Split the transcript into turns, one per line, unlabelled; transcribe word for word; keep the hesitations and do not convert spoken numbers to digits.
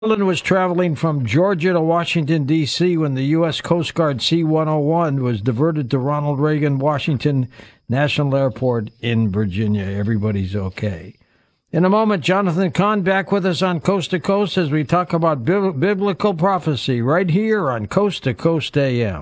Sheldon was traveling from Georgia to Washington, D C when the U S Coast Guard C one oh one was diverted to Ronald Reagan Washington National Airport in Virginia. Everybody's okay. In a moment, Jonathan Kahn back with us on Coast to Coast as we talk about biblical prophecy right here on Coast to Coast A M.